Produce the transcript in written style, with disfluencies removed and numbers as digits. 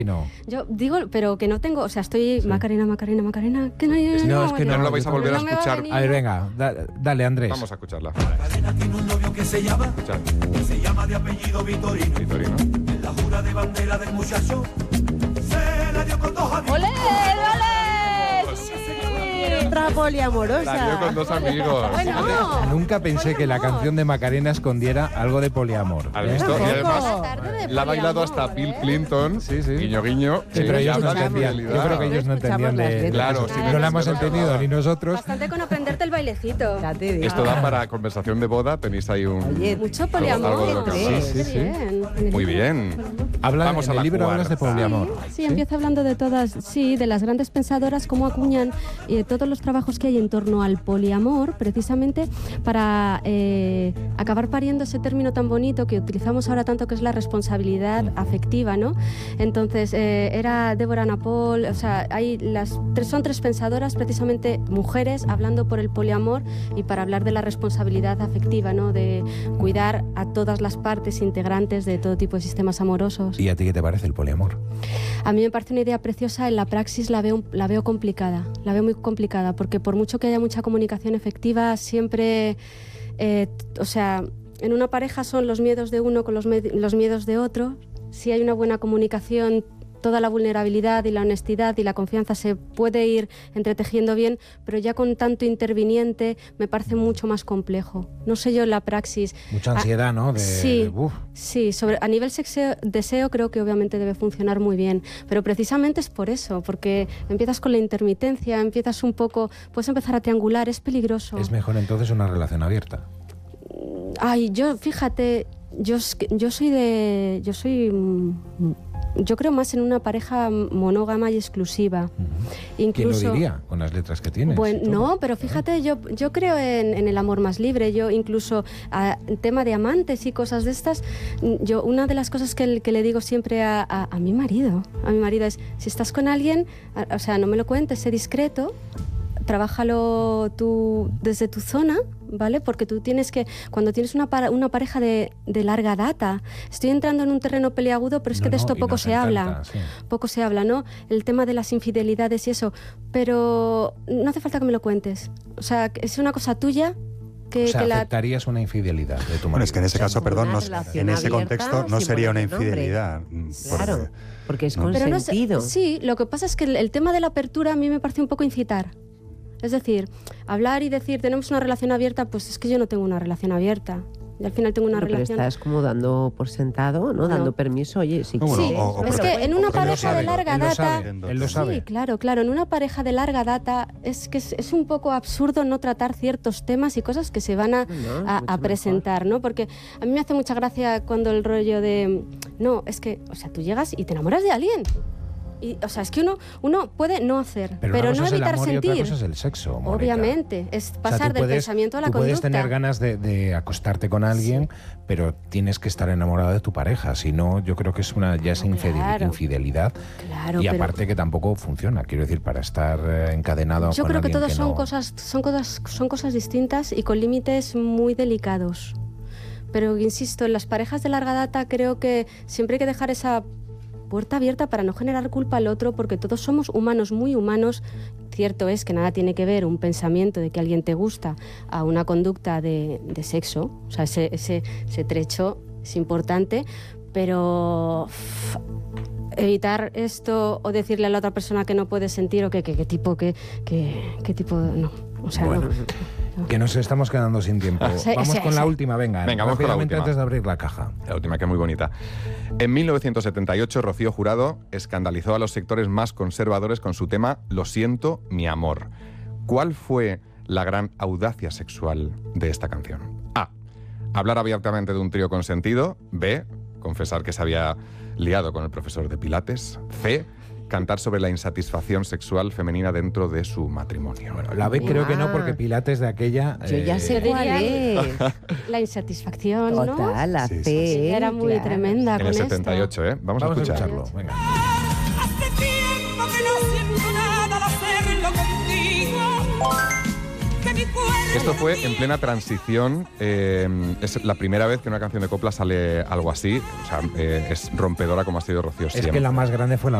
No. Yo digo, pero que no tengo, o sea, estoy Macarena, que no, No, es que No lo vais a volver a escuchar. A ver, venga, dale, Andrés. Vamos a escucharla. Macarena tiene un novio que se llama de apellido Vitorino. Vitorino. En la jura de bandera del muchacho se la dio con 2 amigos. ¡Olé, olé! ¡Sí! Otra poliamorosa. La dio con 2 amigos. Bueno, Nunca pensé que la canción de Macarena escondiera algo de poliamor. ¿Has visto? Y además la ha bailado hasta Bill Clinton. Sí, sí. Guiño, guiño. Sí, pero ellos no habla de entendían. fidelidad. Yo creo que ellos no entendían de... Claro, sí, no la hemos entendido ni nosotros. bastante con aprenderte el bailecito. Ya te digo. Esto da para conversación de boda. Tenéis ahí un... Oye, Mucho algo de poliamor. lo que Sí, hablar. sí, sí. Bien. Muy bien. Vamos En a la el libro hablas de cuarta. poliamor. Sí, empieza hablando de todas, de las grandes pensadoras, cómo acuñan todos los trabajos que hay en torno al poliamor, precisamente para acabar pariendo ese término tan bonito que utilizamos ahora tanto, que es la responsabilidad afectiva, ¿no? Entonces, era Deborah Napol, o sea, son 3 pensadoras, precisamente mujeres, hablando por el poliamor y para hablar de la responsabilidad afectiva, ¿no? De cuidar a todas las partes integrantes de todo tipo de sistemas amorosos. ¿Y a ti qué te parece el poliamor? A mí me parece una idea preciosa, en la praxis la veo complicada, la veo muy complicada, porque por mucho que haya mucha comunicación efectiva, siempre, en una pareja son los miedos de uno con los miedos de otro. Si hay una buena comunicación, toda la vulnerabilidad y la honestidad y la confianza se puede ir entretejiendo bien, pero ya con tanto interviniente me parece mucho más complejo. No sé yo en la praxis. Mucha ansiedad, ¿no? Sí, a nivel deseo creo que obviamente debe funcionar muy bien, pero precisamente es por eso, porque empiezas con la intermitencia, puedes empezar a triangular, es peligroso. Es mejor entonces una relación abierta. Fíjate, yo creo más en una pareja monógama y exclusiva. Incluso, ¿quién lo diría con las letras que tienes? Bueno, no, pero fíjate, yo creo en el amor más libre. Yo incluso en tema de amantes y cosas de estas, una de las cosas que le digo siempre a mi marido es, si estás con alguien, no me lo cuentes, sé discreto, trabájalo tú desde tu zona, ¿vale? Porque tú tienes que, cuando tienes una pareja de larga data, estoy entrando en un terreno peliagudo, pero es que de esto poco se habla, ¿no? El tema de las infidelidades y eso, pero no hace falta que me lo cuentes. O sea, es una cosa tuya. ¿Aceptarías una infidelidad de tu marido? Bueno, es que en ese caso, perdón, en ese contexto no sería una infidelidad. Claro, porque es No. consentido. Sí, lo que pasa es que el tema de la apertura a mí me parece un poco incitar. Es decir, hablar y decir, tenemos una relación abierta, pues es que yo no tengo una relación abierta. Y al final tengo una relación... Pero estás como dando por sentado, ¿no? Dando permiso, oye, sí. Es que en una pareja de larga data... Él lo sabe. Sí, claro, en una pareja de larga data es que es un poco absurdo no tratar ciertos temas y cosas que se van a presentar, ¿no? Porque a mí me hace mucha gracia cuando el rollo de... No, es que, tú llegas y te enamoras de alguien. Y, es que uno puede no hacer, pero no evitar sentir. Y otra cosa es el sexo, Mónica. Obviamente, es pasar del pensamiento a la conducta. Puedes tener ganas de acostarte con alguien, pero tienes que estar enamorado de tu pareja. Si no, yo creo que es infidelidad. Claro, y aparte que tampoco funciona. Quiero decir, para estar encadenado yo con creo que alguien todos son cosas distintas y con límites muy delicados. Pero insisto, en las parejas de larga data creo que siempre hay que dejar esa puerta abierta para no generar culpa al otro, porque todos somos humanos, muy humanos. Cierto es que nada tiene que ver un pensamiento de que alguien te gusta a una conducta de sexo, o sea, ese trecho es importante, pero evitar esto o decirle a la otra persona que no puede sentir o qué tipo, no. O sea, bueno, no. Que nos estamos quedando sin tiempo. Vamos con la última, venga vamos con la última. Antes de abrir la caja. La última, que es muy bonita. En 1978, Rocío Jurado escandalizó a los sectores más conservadores con su tema Lo siento, mi amor. ¿Cuál fue la gran audacia sexual de esta canción? A. Hablar abiertamente de un trío consentido. B. Confesar que se había liado con el profesor de Pilates. C. Cantar sobre la insatisfacción sexual femenina dentro de su matrimonio. Bueno, la B creo que no, porque Pilates de aquella... Yo ya sé cuál es. La insatisfacción, ¿no? Total, la C. Sí, era muy tremenda en con el 78, esto. Vamos a escucharlo. Venga. Hace tiempo que no siento nada al hacerlo contigo. Que Esto fue en plena transición. Es la primera vez que en una canción de copla sale algo así. O sea, es rompedora como ha sido Rocío siempre. Es que la más grande fue la